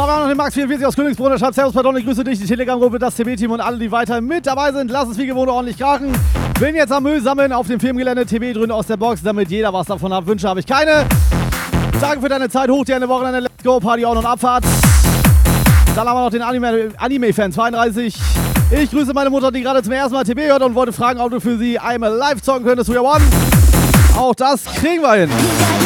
wir haben noch den Max44 aus Königsbrunn, der schreibt: Servus, pardon, ich grüße dich, die Telegram-Gruppe, das TB-Team und alle, die weiter mit dabei sind. Lass es wie gewohnt ordentlich krachen. Bin jetzt am Müll sammeln auf dem Firmengelände, TB drüben aus der Box, damit jeder was davon hat. Wünsche habe ich keine. Danke für deine Zeit, hoch dir eine Wochenende, Let's Go, Party auch noch Abfahrt. Dann haben wir noch den Anime-Fan 32. Ich grüße meine Mutter, die gerade zum ersten Mal TB hört und wollte fragen, ob du für sie I'm Alive zocken könntest. We are one. Auch das kriegen wir hin.